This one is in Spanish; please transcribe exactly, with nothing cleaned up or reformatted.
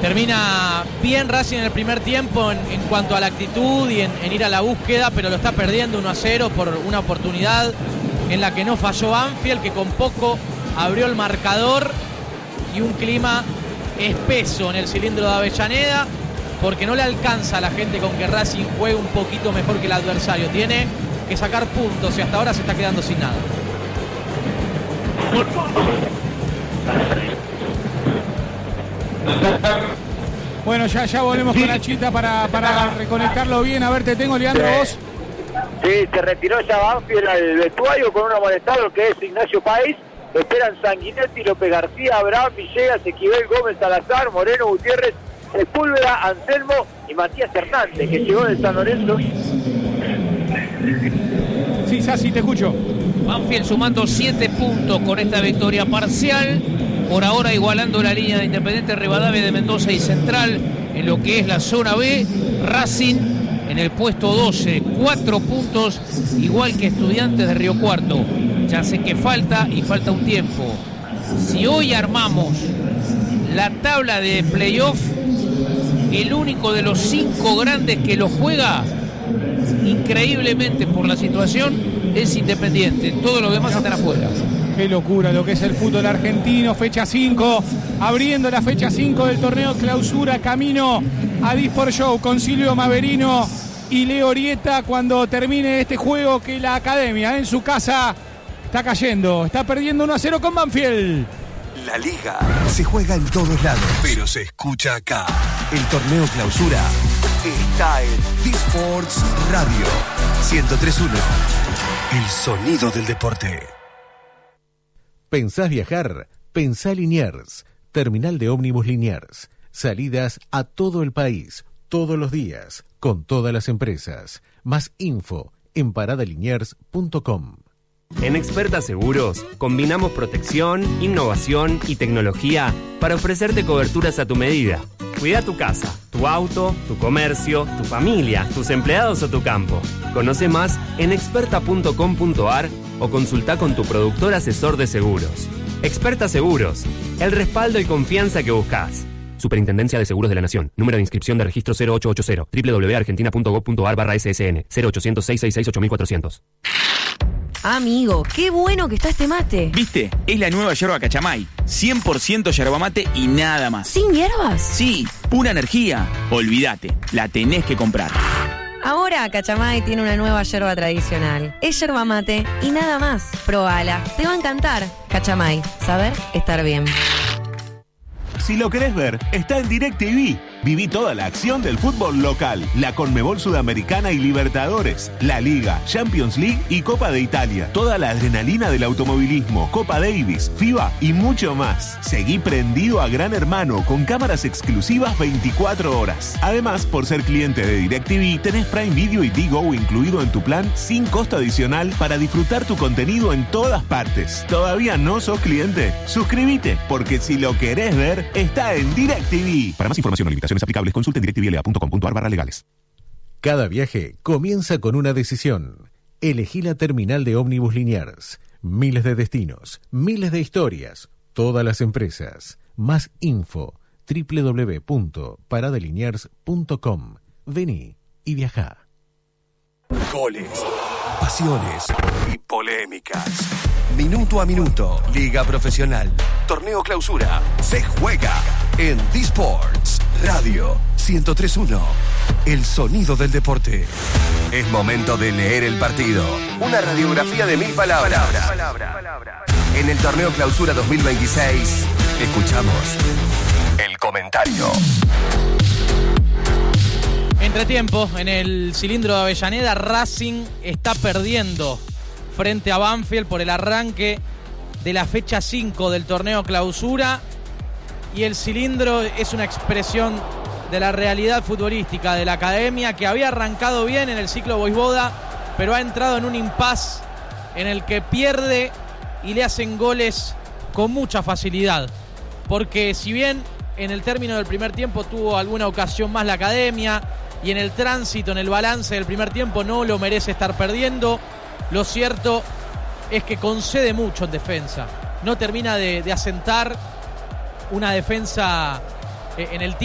Termina bien Racing en el primer tiempo en, en cuanto a la actitud y en, en ir a la búsqueda, pero lo está perdiendo uno a cero por una oportunidad en la que no falló Banfield, que con poco abrió el marcador, y un clima espeso en el cilindro de Avellaneda, porque no le alcanza a la gente con que Racing juegue un poquito mejor que el adversario. Tiene que sacar puntos y hasta ahora se está quedando sin nada. Bueno, ya, ya volvemos con la Chita para, para reconectarlo bien. A ver, te tengo, Leandro, vos. Sí, se retiró ya Banfield al vestuario con un amonestado que es Ignacio Páez. Esperan Sanguinetti, López García, Abraham, Villegas, Esquivel, Gómez, Salazar, Moreno, Gutiérrez, Sepúlveda, Anselmo y Matías Hernández, que llegó de San Lorenzo. Sí, Sassi, te escucho. Banfield sumando siete puntos con esta victoria parcial. Por ahora igualando la línea de Independiente Rivadavia de Mendoza y Central en lo que es la zona B. Racing en el puesto doce, cuatro puntos, igual que Estudiantes de Río Cuarto. Ya sé que falta y falta un tiempo. Si hoy armamos la tabla de playoff, el único de los cinco grandes que lo juega, increíblemente por la situación, es Independiente. Todos los demás están afuera. Qué locura lo que es el fútbol argentino. Fecha cinco, abriendo la fecha cinco del torneo Clausura, camino a Disport Show con Silvio Maverino y Leo Orieta cuando termine este juego que la Academia en su casa está cayendo, está perdiendo uno a cero con Banfield. La Liga se juega en todos lados, pero se escucha acá. El torneo Clausura está en Disports Radio ciento tres punto uno. El sonido del deporte. ¿Pensás viajar? Pensá Liniers. Terminal de ómnibus Liniers. Salidas a todo el país, todos los días, con todas las empresas. Más info en parada liniers punto com. En Experta Seguros combinamos protección, innovación y tecnología para ofrecerte coberturas a tu medida. Cuida tu casa, tu auto, tu comercio, tu familia, tus empleados o tu campo. Conoce más en experta punto com punto ar o consulta con tu productor asesor de seguros. Experta Seguros, el respaldo y confianza que buscas. Superintendencia de Seguros de la Nación. Número de inscripción de registro cero ocho ocho cero. doble u doble u doble u punto argentina punto gob punto ar barra ese ese ene. cero ochocientos, seiscientos sesenta y seis, ocho mil cuatrocientos. Amigo, qué bueno que está este mate. ¿Viste? Es la nueva yerba Cachamay. cien por ciento yerba mate y nada más. ¿Sin hierbas? Sí, pura energía. Olvídate, la tenés que comprar. Ahora Cachamay tiene una nueva yerba tradicional. Es yerba mate y nada más. Probala, te va a encantar. Cachamay, saber estar bien. Si lo querés ver, está en DirecTV. Viví toda la acción del fútbol local, la Conmebol Sudamericana y Libertadores, la Liga, Champions League y Copa de Italia. Toda la adrenalina del automovilismo, Copa Davis, FIBA y mucho más. Seguí prendido a Gran Hermano con cámaras exclusivas veinticuatro horas. Además, por ser cliente de DirecTV, tenés Prime Video y Digo incluido en tu plan sin costo adicional para disfrutar tu contenido en todas partes. ¿Todavía no sos cliente? Suscríbete, porque si lo querés ver, está en DirecTV. Para más información o limitaciones aplicables, consulte en directvla punto com punto ar barra legales. Cada viaje comienza con una decisión. Elegí la terminal de ómnibus Liniers. Miles de destinos, miles de historias, todas las empresas. Más info, doble u doble u doble u punto parada liniers punto com. Vení y viajá. Goles, pasiones y polémicas. Minuto a minuto, Liga Profesional. Torneo Clausura. Se juega en Disports Radio ciento tres punto uno. El sonido del deporte. Es momento de leer el partido. Una radiografía de mil palabras. En el Torneo Clausura dos mil veintiséis, escuchamos el comentario. Entretiempo, en el cilindro de Avellaneda, Racing está perdiendo frente a Banfield por el arranque de la fecha cinco del torneo Clausura, y el cilindro es una expresión de la realidad futbolística de la Academia, que había arrancado bien en el ciclo Voivoda, pero ha entrado en un impasse en el que pierde y le hacen goles con mucha facilidad, porque si bien en el término del primer tiempo tuvo alguna ocasión más la Academia, y en el tránsito, en el balance del primer tiempo no lo merece estar perdiendo, lo cierto es que concede mucho en defensa. No termina de, de asentar una defensa en el